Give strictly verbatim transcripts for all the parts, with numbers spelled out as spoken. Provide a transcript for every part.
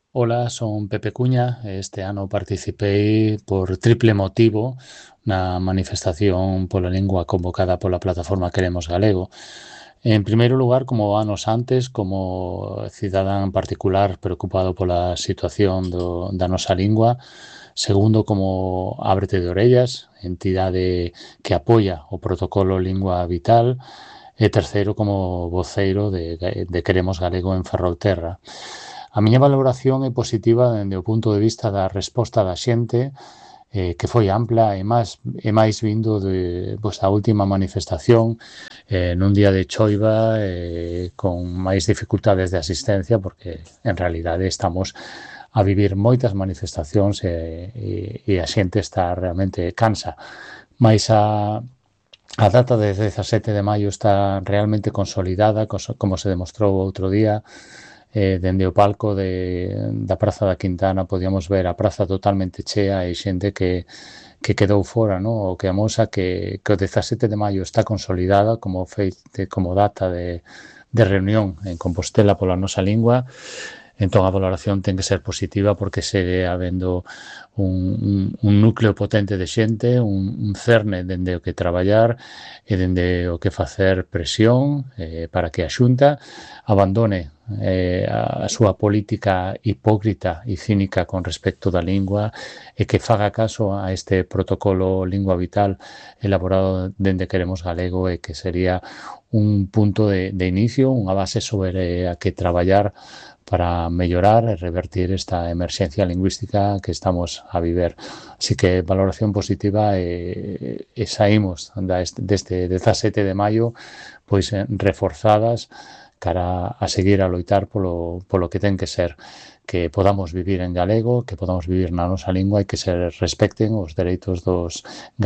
Ola, son Pepe Cuña e este ano participei por triple motivo na manifestación pola lingua convocada pola plataforma Queremos Galego. En primeiro lugar, como anos antes, como cidadán particular preocupado pola situación do, da nosa lingua. Segundo, como Ábrete de Orellas, entidade que apoia o protocolo Lingua Vital. E terceiro, como voceiro de, de Queremos Galego en Ferrolterra. A miña valoración é positiva dende o punto de vista da resposta da xente, eh, que foi ampla e máis, e máis vindo de, pois, a última manifestación eh, nun día de choiva eh, con máis dificultades de asistencia, porque en realidade estamos a vivir moitas manifestacións e, e, e a xente está realmente cansa. Mais a, a data de dezasete de maio está realmente consolidada, como se demostrou outro día. Eh, dende o palco de, da Praza da Quintana podíamos ver a praza totalmente chea e xente que, que quedou fora, no? O que amosa que, que o dezasete de maio está consolidada como feite, como data de, de reunión en Compostela pola nosa lingua. Entón a valoración ten que ser positiva porque segue habendo un, un, un núcleo potente de xente, un, un cerne dende o que traballar e dende o que facer presión eh, para que a Xunta abandone eh, a, a súa política hipócrita e cínica con respecto da lingua e que faga caso a este protocolo Lingua Vital elaborado dende Queremos Galego e que sería un punto de, de inicio, unha base sobre a que traballar para mellorar e revertir esta emerxencia lingüística que estamos a viver. Así que valoración positiva e, e saímos deste dezasete de maio pois reforzadas cara a seguir a loitar polo, polo que ten que ser, que podamos vivir en galego, que podamos vivir na nosa lingua e que se respecten os dereitos dos,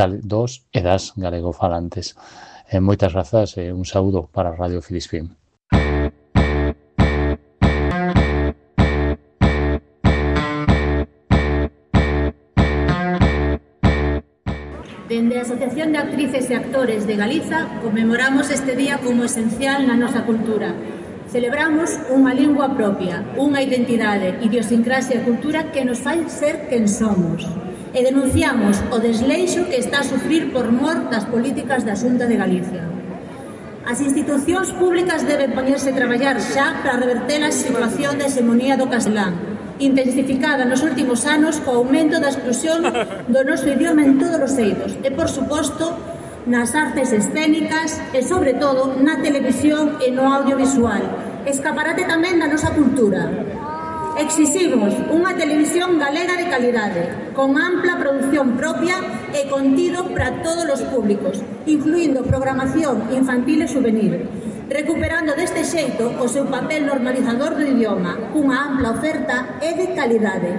dos e das galegofalantes. Eh, moitas grazas e un saúdo para Radio Filispín. Dende a Asociación de Actrices e Actores de Galiza conmemoramos este día como esencial na nosa cultura. Celebramos unha lingua propia, unha identidade, idiosincrasia e cultura que nos fai ser quen somos. E denunciamos o desleixo que está a sufrir por mor das políticas da Xunta de Galicia. As institucións públicas deben poñerse a traballar xa para reverter a situación de hegemonía do castelán, intensificada nos últimos anos co aumento da exclusión do noso idioma en todos os eidos e, por suposto, nas artes escénicas e, sobre todo, na televisión e no audiovisual. Escaparate tamén da nosa cultura. Exiximos unha televisión galega de calidade, con ampla produción propia e contido para todos os públicos, incluindo programación infantil e juvenil, recuperando deste xeito o seu papel normalizador do idioma, cunha ampla oferta e de calidade.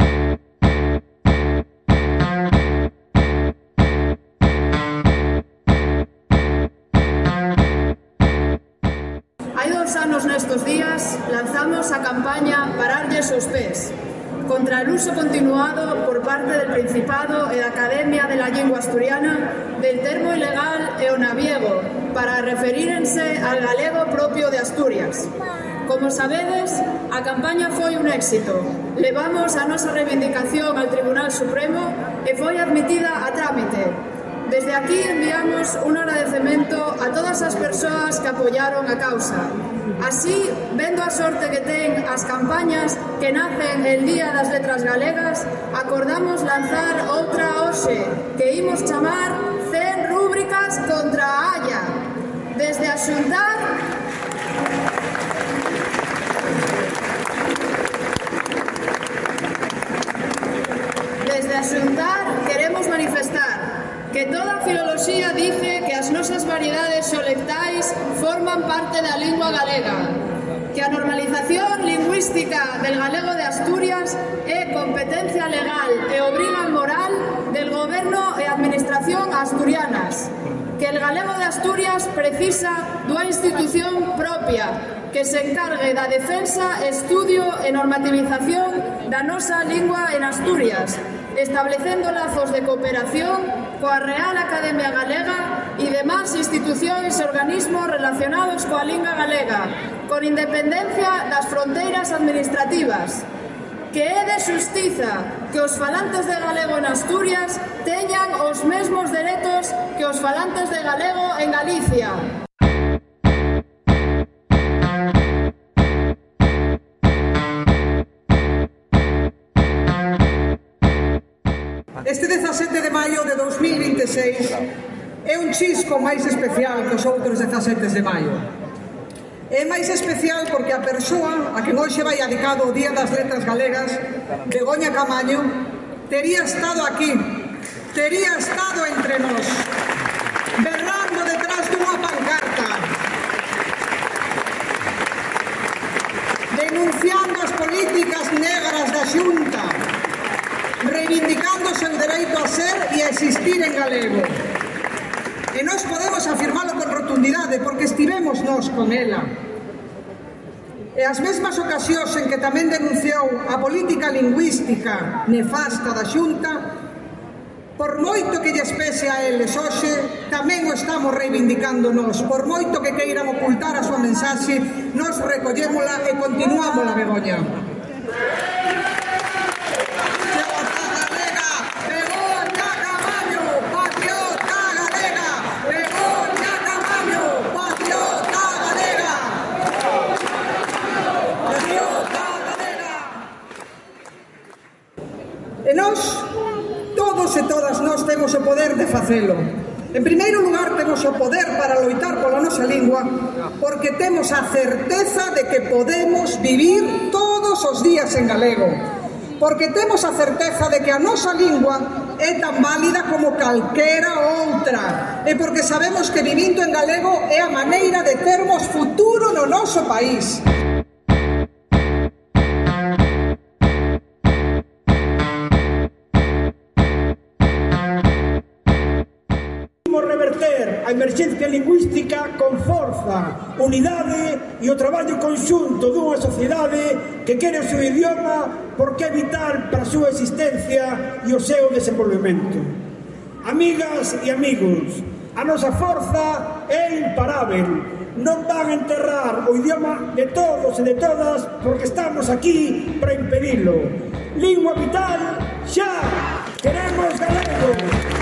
Hai dous anos nestos días lanzamos a campaña Pararlles os pés, contra el uso continuado por parte del Principado e da Academia de la Lingua Asturiana del termo ilegal eonaviego para referírense al galego propio de Asturias. Como sabedes, a campaña foi un éxito. Levamos a nosa reivindicación al Tribunal Supremo e foi admitida a trámite. Desde aquí enviamos un agradecemento a todas as persoas que apoyaron a causa. Así, vendo a sorte que ten as campañas que nacen el Día das Letras Galegas, acordamos lanzar outra hoxe que imos chamar cen rúbricas contra a Haya. Desde a xuntar Desde a xuntar queremos manifestar que toda a filoloxía dice que as nosas variedades xolectais forman parte da lingua galega, que a normalización lingüística del galego de Asturias é competencia legal e obriga moral del goberno e administración asturianas, que el galego de Asturias precisa dunha institución propia que se encargue da defensa, estudio e normativización da nosa lingua en Asturias, establecendo lazos de cooperación coa Real Academia Galega e demás institucións e organismos relacionados coa lingua galega, con independencia das fronteiras administrativas. que é de xustiza que os falantes de galego en Asturias teñan os mesmos dereitos que os falantes de galego en Galicia. Este dezasete de maio de dous mil vinte e seis é un chisco máis especial que os outros dezasete de maio. É máis especial porque a persoa a que hoxe vai dedicado o Día das Letras Galegas, Begoña Camaño, tería estado aquí, tería estado entre nós, berrando detrás dunha pancarta, denunciando as políticas negras da Xunta, reivindicando o seu dereito a ser e a existir en galego. E nós podemos afirmalo con rotundidade porque estivemos nós con ela. E as mesmas ocasións en que tamén denunciou a política lingüística nefasta da Xunta, por moito que lles pese a eles hoxe, tamén o estamos reivindicando nós. Por moito que queiran ocultar a súa mensaxe, nós recollémola e continuámola, Begoña. E nós, todos e todas nós temos o poder de facelo. En primeiro lugar, temos o poder para loitar pola nosa lingua porque temos a certeza de que podemos vivir todos os días en galego. Porque temos a certeza de que a nosa lingua é tan válida como calquera outra. E porque sabemos que vivindo en galego é a maneira de termos futuro no noso país. Reverter a emerxencia lingüística con forza, unidade e o traballo conxunto dunha sociedade que quere o seu idioma porque é vital para a súa existencia e o seu desenvolvemento. Amigas e amigos, a nosa forza é imparável. Non van a enterrar o idioma de todos e de todas porque estamos aquí para impedilo. Lingua vital, xa! Queremos galego!